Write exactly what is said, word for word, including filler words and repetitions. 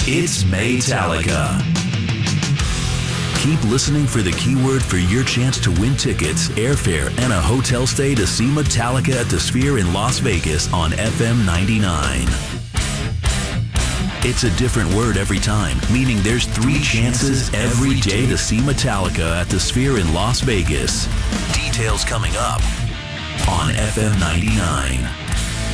It's Maytallica. Keep listening for the keyword for your chance to win tickets, airfare, and a hotel stay to see Metallica at the Sphere in Las Vegas on F M ninety-nine. It's a different word every time, meaning there's three chances every day to see Metallica at the Sphere in Las Vegas. Details coming up on F M ninety-nine.